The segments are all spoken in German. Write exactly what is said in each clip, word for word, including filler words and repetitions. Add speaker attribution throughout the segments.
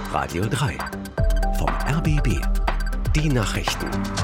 Speaker 1: Radio drei. Vom R B B. Die Nachrichten.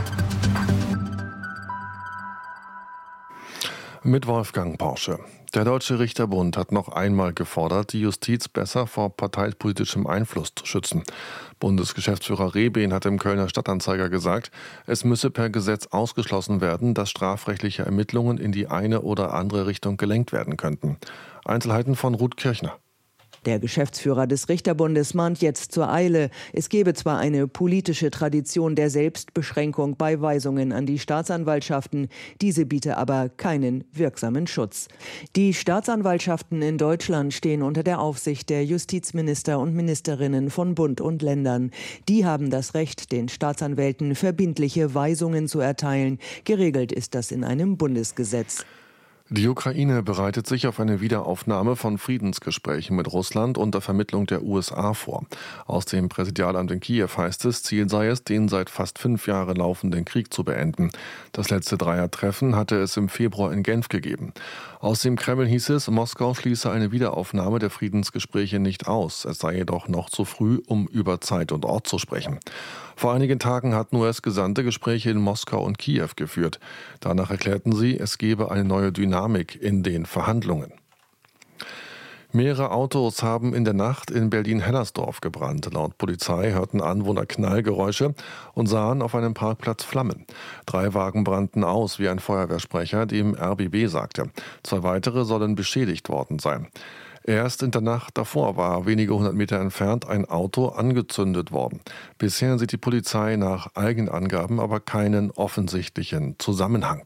Speaker 2: Mit Wolfgang Porsche. Der Deutsche Richterbund hat noch einmal gefordert, die Justiz besser vor parteipolitischem Einfluss zu schützen. Bundesgeschäftsführer Rehben hat im Kölner Stadtanzeiger gesagt, es müsse per Gesetz ausgeschlossen werden, dass strafrechtliche Ermittlungen in die eine oder andere Richtung gelenkt werden könnten. Einzelheiten von Ruth Kirchner.
Speaker 3: Der Geschäftsführer des Richterbundes mahnt jetzt zur Eile. Es gebe zwar eine politische Tradition der Selbstbeschränkung bei Weisungen an die Staatsanwaltschaften, diese biete aber keinen wirksamen Schutz. Die Staatsanwaltschaften in Deutschland stehen unter der Aufsicht der Justizminister und Ministerinnen von Bund und Ländern. Die haben das Recht, den Staatsanwälten verbindliche Weisungen zu erteilen. Geregelt ist das in einem Bundesgesetz.
Speaker 2: Die Ukraine bereitet sich auf eine Wiederaufnahme von Friedensgesprächen mit Russland unter Vermittlung der U S A vor. Aus dem Präsidialamt in Kiew heißt es, Ziel sei es, den seit fast fünf Jahren laufenden Krieg zu beenden. Das letzte Dreiertreffen hatte es im Februar in Genf gegeben. Aus dem Kreml hieß es, Moskau schließe eine Wiederaufnahme der Friedensgespräche nicht aus. Es sei jedoch noch zu früh, um über Zeit und Ort zu sprechen. Vor einigen Tagen hatten U S-Gesandte Gespräche in Moskau und Kiew geführt. Danach erklärten sie, es gebe eine neue Dynamik in den Verhandlungen. Mehrere Autos haben in der Nacht in Berlin-Hellersdorf gebrannt. Laut Polizei hörten Anwohner Knallgeräusche und sahen auf einem Parkplatz Flammen. Drei Wagen brannten aus, wie ein Feuerwehrsprecher dem R B B sagte. Zwei weitere sollen beschädigt worden sein. Erst in der Nacht davor war wenige hundert Meter entfernt ein Auto angezündet worden. Bisher sieht die Polizei nach Eigenangaben aber keinen offensichtlichen Zusammenhang.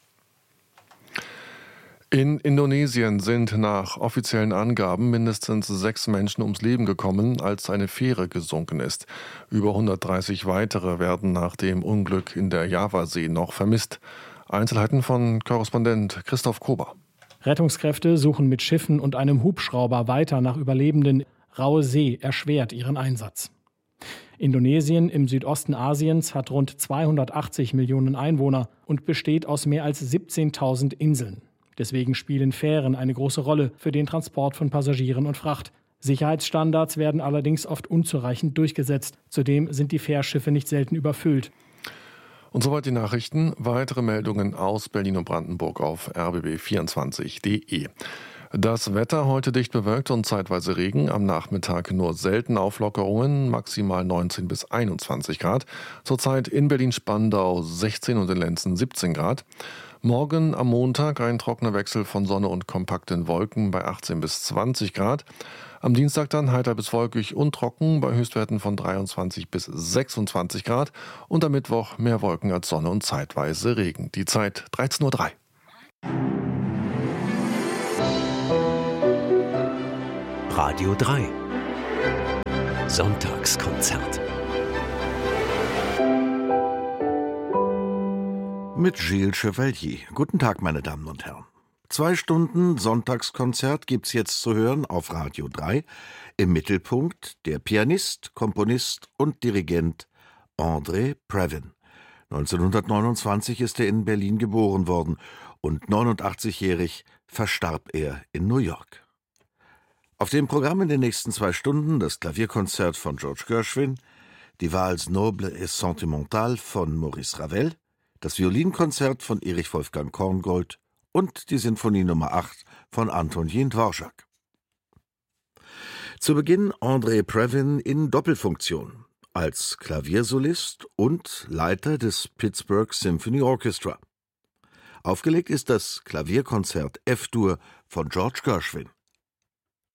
Speaker 2: In Indonesien sind nach offiziellen Angaben mindestens sechs Menschen ums Leben gekommen, als eine Fähre gesunken ist. Über hundertdreißig weitere werden nach dem Unglück in der Javasee noch vermisst. Einzelheiten von Korrespondent Christoph Kober.
Speaker 4: Rettungskräfte suchen mit Schiffen und einem Hubschrauber weiter nach Überlebenden. Raue See erschwert ihren Einsatz. Indonesien im Südosten Asiens hat rund zweihundertachtzig Millionen Einwohner und besteht aus mehr als siebzehntausend Inseln. Deswegen spielen Fähren eine große Rolle für den Transport von Passagieren und Fracht. Sicherheitsstandards werden allerdings oft unzureichend durchgesetzt. Zudem sind die Fährschiffe nicht selten überfüllt.
Speaker 2: Und soweit die Nachrichten. Weitere Meldungen aus Berlin und Brandenburg auf r b b vierundzwanzig punkt d e. Das Wetter heute dicht bewölkt und zeitweise Regen. Am Nachmittag nur selten Auflockerungen, maximal neunzehn bis einundzwanzig Grad. Zurzeit in Berlin-Spandau sechzehn und in Lenzen siebzehn Grad. Morgen am Montag ein trockener Wechsel von Sonne und kompakten Wolken bei achtzehn bis zwanzig Grad. Am Dienstag dann heiter bis wolkig und trocken bei Höchstwerten von dreiundzwanzig bis sechsundzwanzig Grad. Und am Mittwoch mehr Wolken als Sonne und zeitweise Regen. Die Zeit dreizehn Uhr drei.
Speaker 1: Radio drei. Sonntagskonzert.
Speaker 5: Mit Gilles Chevalier. Guten Tag, meine Damen und Herren. Zwei Stunden Sonntagskonzert gibt's jetzt zu hören auf Radio drei. Im Mittelpunkt der Pianist, Komponist und Dirigent André Previn. neunzehnhundertneunundzwanzig ist er in Berlin geboren worden und neunundachtzigjährig verstarb er in New York. Auf dem Programm in den nächsten zwei Stunden das Klavierkonzert von George Gershwin, die Valse noble et sentimentale von Maurice Ravel, das Violinkonzert von Erich Wolfgang Korngold und die Sinfonie Nummer acht von Antonin Dvorak. Zu Beginn André Previn in Doppelfunktion, als Klaviersolist und Leiter des Pittsburgh Symphony Orchestra. Aufgelegt ist das Klavierkonzert F-Dur von George Gershwin.